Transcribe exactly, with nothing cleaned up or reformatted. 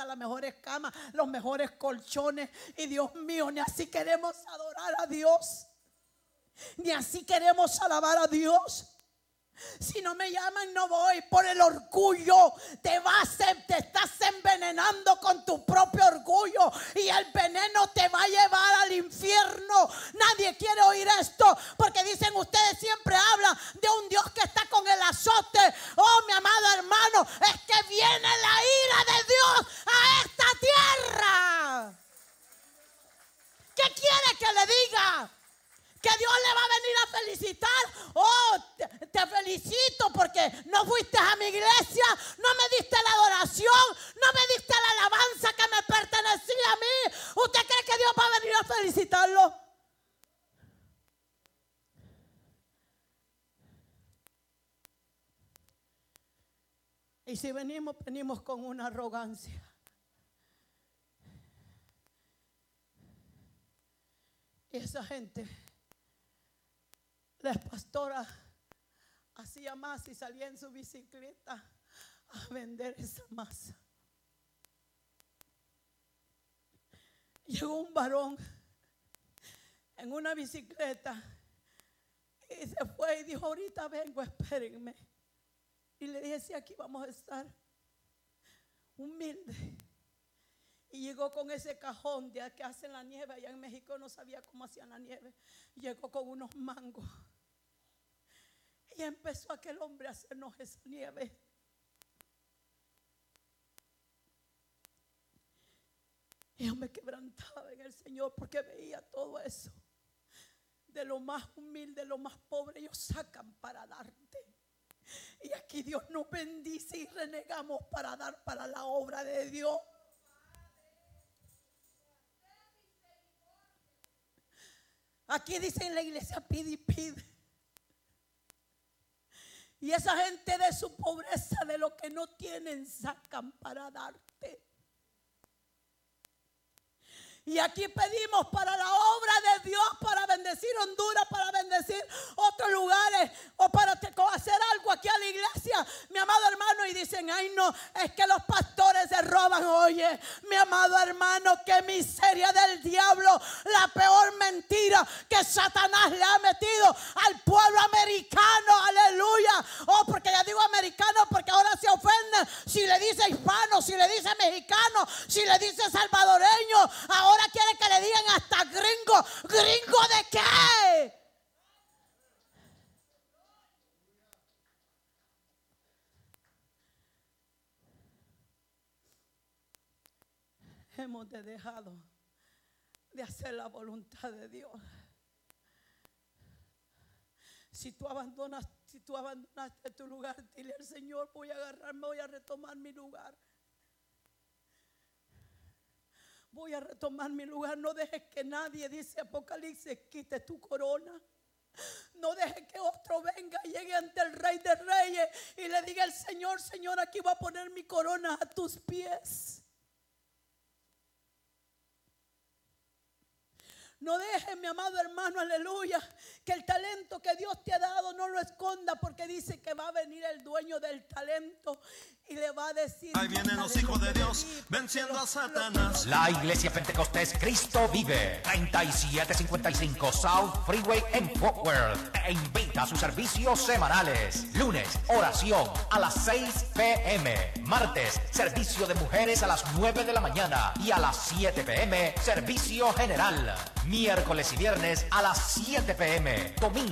casa, las mejores camas, los mejores colchones. Y Dios mío, ni así queremos adorar a Dios. Ni así queremos alabar a Dios. Si no me llaman, no voy. Por el orgullo te vas, te estás envenenando con tu propio orgullo, y el veneno te va a llevar al infierno. Nadie quiere oír esto, porque dicen, ustedes siempre hablan de un Dios que está con el azote. Oh, mi amado hermano, es que viene la ira de Dios a esta tierra. ¿Qué quiere que le diga? Que Dios le va a venir a felicitar. Oh, te, te felicito porque no fuiste a mi iglesia, no me diste la adoración, no me diste la alabanza que me pertenecía a mí. ¿Usted cree que Dios va a venir a felicitarlo? Y si venimos, venimos con una arrogancia. Y esa gente, la pastora hacía más y salía en su bicicleta a vender esa masa. Llegó un varón en una bicicleta y se fue y dijo, ahorita vengo, espérenme. Y le dije, sí, aquí vamos a estar. Humilde. Y llegó con ese cajón de que hacen la nieve. Allá en México no sabía cómo hacían la nieve. Llegó con unos mangos. Y empezó aquel hombre a hacernos esa nieve. Y yo me quebrantaba en el Señor porque veía todo eso. De lo más humilde, de lo más pobre, ellos sacan para darte. Y aquí Dios nos bendice y renegamos para dar para la obra de Dios. Aquí dice en la iglesia, pide y pide. Y esa gente de su pobreza, de lo que no tienen, sacan para darte. Y aquí pedimos para la obra de Dios, para bendecir Honduras, para bendecir otros lugares, o para hacer algo aquí a la iglesia, mi amado hermano, y dicen, ay no, es que los pastores se roban. Oye, mi amado hermano, qué miseria del diablo, la peor mentira que Satanás le ha metido al pueblo americano, aleluya. Oh, porque ya digo americano porque ahora se ofenden si le dice hispano, si le dice mexicano, si le dice salvadoreño. Ahora Ahora quiere que le digan hasta gringo. ¿Gringo de qué? Hemos de dejado de hacer la voluntad de Dios. Si tú abandonas, si tú abandonaste tu lugar, dile al Señor, voy a agarrarme, voy a retomar mi lugar. Voy a retomar mi lugar. No dejes que nadie, dice Apocalipsis, quite tu corona. No dejes que otro venga y llegue ante el Rey de Reyes y le diga al Señor, Señor, aquí voy a poner mi corona a tus pies. No dejes, mi amado hermano, aleluya, que el talento que Dios te ha dado no lo esconda, porque dice que va a venir el dueño del talento y le va a decir, ahí vienen los hijos de Dios venciendo a Satanás. La Iglesia Pentecostés Cristo Vive, treinta y siete cincuenta y cinco South Freeway en Fort Worth, te invita a sus servicios semanales. Lunes, oración a las seis p m Martes, servicio de mujeres a las nueve de la mañana y a las siete p m servicio general. Miércoles y viernes a las siete p m Domingo